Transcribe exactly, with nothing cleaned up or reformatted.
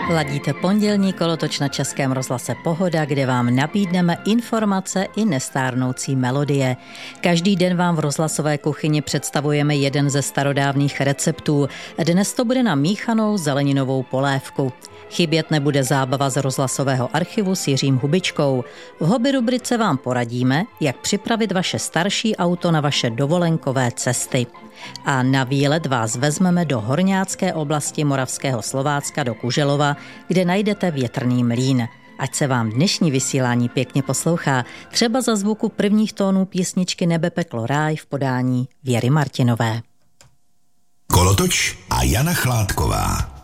Ladíte pondělní kolotoč na Českém rozhlase Pohoda, kde vám nabídneme informace i nestárnoucí melodie. Každý den vám v rozhlasové kuchyni představujeme jeden ze starodávných receptů. Dnes to bude na míchanou zeleninovou polévku. Chybět nebude zábava z rozhlasového archivu s Jiřím Hubičkou. V hobby rubrice vám poradíme, jak připravit vaše starší auto na vaše dovolenkové cesty. A na výlet vás vezmeme do horňácké oblasti Moravského Slovácka do Kuželova, kde najdete větrný mlýn. Ať se vám dnešní vysílání pěkně poslouchá, třeba za zvuku prvních tónů písničky Nebe, peklo, ráj v podání Věry Martinové. Kolotoč a Jana Chládková.